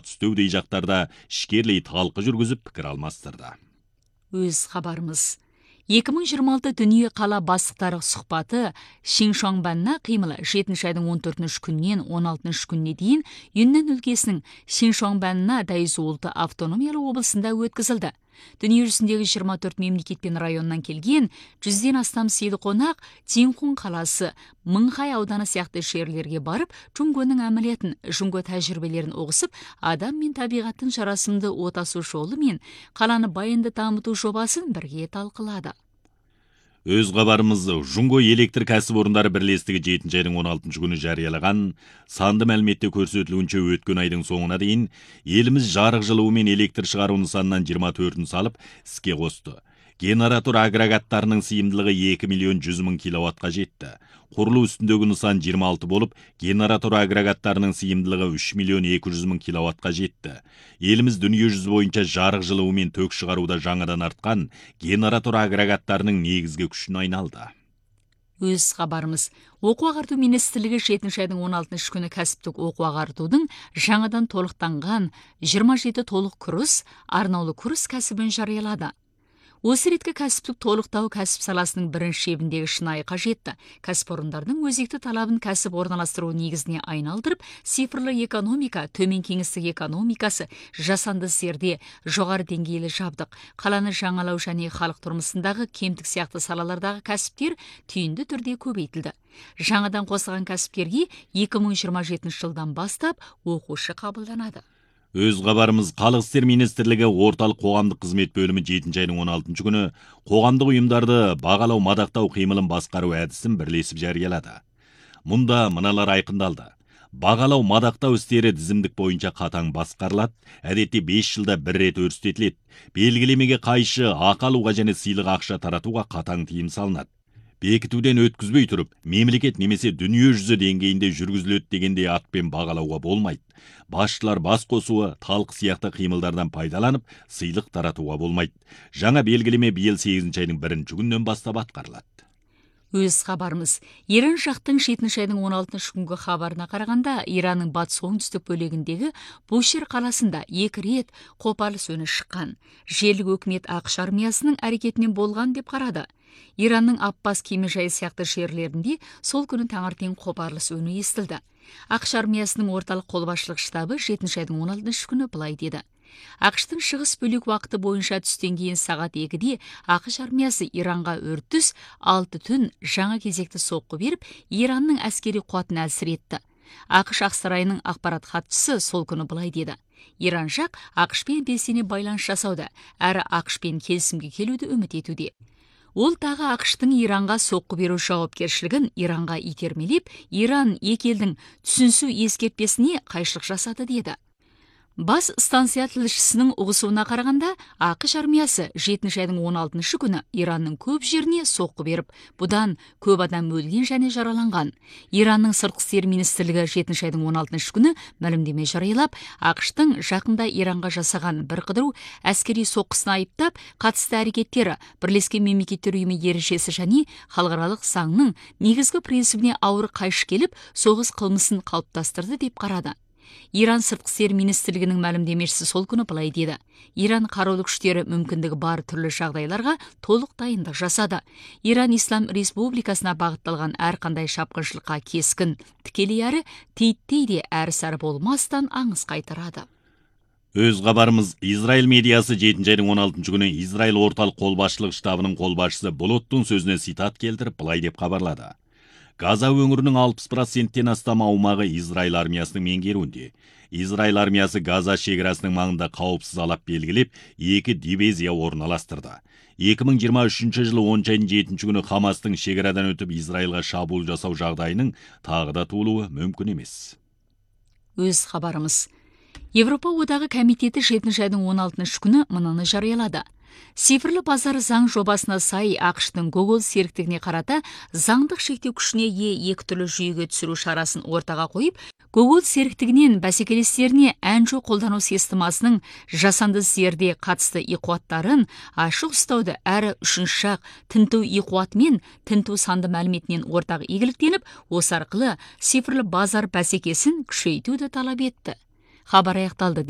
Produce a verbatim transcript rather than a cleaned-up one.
үстеудей жақтарда ішкерлей талқы жүргізіп пікір алмастырды. Өз хабарымыз. екі мың жиырма алты дүние қала бастықтары сұхбаты Шиншоңбанна қимылы жетінші айдың он төртінші күннен он алтыншы күніне дейін Юннан өлкесінің Шиншоңбанна Дайзуолты автономиялы облысында өткізілді. Дүние жүзіндегі жиырма төрт мемлекет пен районнан келген жүзден астам сыйлы қонақ Цзинхун қаласы, Мыңхай ауданы сияқты жерлерге барып, Чунгоның әмілетін, Чунго тәжірибелерін оғысып, адам мен табиғаттың жарасымды отасу жолы мен қаланы байынды дамыту жобасын бірге талқылады. Өз хабарымыз Чунго электр кәсіпорындары бірлестігі жетінші айдың он алтыншы күні жариялаған санды мәліметте көрсетілуінше өткен айдың соңына дейін еліміз жарық жылуы мен электр шығару нысанынан жиырма төртін салып іске қосты. Генератор агрегаттарының сыйымдылығы екі миллион жүз мың киловаттқа жетті. Құрылу үстіндегі нысан жиырма алты болып, генератор агрегаттарының сыйымдылығы үш миллион екі жүз мың киловаттқа жетті. Еліміз дүние жүзі бойынша жарық жылуы мен ток шығаруда жаңадан артқан генератор агрегаттарының негізгі күшіне айналды. Өз хабарымыз. Оқу ағарту министрлігі жетінші айдың он алтыншы күні кәсіптік оқу ағартудың жаңадан толықтанған жиырма жеті толық курс, арнаулы курс кәсібін жариялады. Осы реткі кәсіптік толықтау кәсіп саласының бірінші шебіндегі шынайы қажетті. Кәсіпорындардың өзекті талабын кәсіп орналастыру негізіне айналдырып, цифрлы экономика, төмен кеңістік экономикасы, жасанды зерде, жоғары деңгейлі жабдық, қаланы жаңалау және халық тұрмысындағы кемтік сияқты салалардағы кәсіптер түйінді түрде көбейтілді. Жаңадан қосылған кәсіпкерге екі мың жиырма жетінші жылдан бастап оқушы қабылданады. Өз хабарымыз Халық істер министрлігі орталық қоғамдық қызмет бөлімі жетінші айдың он алтыншы күні қоғамдық ұйымдарды бағалау мадақтау қимылын басқару әдісін бірлесіп жариялады. Мұнда мыналар айқындалды. Бағалау мадақтау істері тізімдік бойынша қатаң басқарылады, әдетте бес жылда бір рет өрістетіледі. Белгілемеге қайшы ақы алуға және сыйлық ақша таратуға қатаң тыйым салынады. Бекітуден өткізбей тұрып, мемлекет немесе дүние жүзі деңгейінде жүргізіледі дегенде атпен бағалауға болмайды. Басшылар бас қосуы, талқы сияқты қимылдардан пайдаланып, сыйлық таратуға болмайды. Жаңа белгілеме биыл сегізінші айдың бірінші күннен бастап атқарылады. Өз хабарымыз. Иран жақтың жетінші айдың он алтыншы күнгі хабарына қарағанда, Иранның батыс оңтүстік бөлігіндегі Бушер қаласында екі рет қопарылыс үні шыққан. Желік өкімет ақш армиясының әрекетінен болған деп қарады. Иранның Аппас кемежайы сияқты жерлерінде сол күні таңертең қопарылыс үні естілді. ақш армиясының орталық қолбасшылық штабы жетінші айдың он алтыншы күні былай деді. ақштың шығыс бөлек уақыты бойынша түстен кейін сағат екіде ақш армиясы Иранға өртіс алты түн жаңа кезекті соққы беріп, Иранның әскери қуатын әлсіретті. ақш ақсарайының ақпарат хатшысы сол күні былай деді. Иран жақ ақшпен белсене байланыс жасауда, әрі ақшпен келісімге келуді үміт етуде. Ол тағы ақштың Иранға соққы беру жауапкершілігін Иранға итермелеп, Иран екі елдің түсінісу ескертпесіне қайшылық жасады деді. Бас станция тілшісінің ұғысуына қарағанда, ақш армиясы жетінші айдың он алтыншы күні Иранның көп жеріне соққы беріп, бұдан көп адам өлген және жараланған. Иранның сыртқы істер министрлігі жетінші айдың он алтыншы күні мәлімдеме жариялап, ақштың жақында Иранға жасаған бір қыдыру әскери соққысына айыптап, қатысты әрекеттері Бірлескен Мемлекеттер Ұйымы ережесі және халықаралық заңның негізгі принцибіне ауыр қайшы келіп, соғыс қылмысын қалыптастырды деп қарады. Иран сыртқы істер министрлігінің мәлімдемешісі сол күні былай деді. Иран қарулы күштері мүмкіндігі бар түрлі жағдайларға толық дайындық жасады. Иран Ислам Республикасына бағытталған әрқандай шапқыншылыққа кескін, тікелей әрі титтей де әрі-сәрі болмастан аңыз қайтарады. Өз хабарымыз. Израиль медиасы жетінші айдың он алтыншы күні Израиль орталық қолбасшылық штабының қолбасшысы Болоттың сөзіне цитат келтіріп былай деп хабарлады. Газа өңірінің алпыс проценттен астам аумағы Израиль армиясының меңгеруінде. Израиль армиясы Газа шекарасының маңында қауіпсіз алап белгілеп, екі дивизия орналастырды. екі мың жиырма үшінші жылы оныншы айдың жетінші күні Хамастың шекарадан өтіп Израильға шабуыл жасау жағдайының тағы да туылуы мүмкін емес. Өз хабарымыз. Европа одағы комитеті жетінші айдың он алтыншы күні мынаны жариялады. Цифрлы базар заң жобасына сай ақштың Google серіктігіне қарата заңдық шектеу күшіне ие екі түрлі жүйеге түсіру шарасын ортаға қойып, Google серіктігінен бәсекелестеріне Android қолдану системасының жасанды зерде қатысты иқуаттарын ашық ұстауды әрі үшінші жақ тінту иқуатымен тінту санды мәліметінен ортақ игіліктеніп, осы арқылы цифрлы базар бәсекесін күшейтуді талап етті. Хабар аяқталды.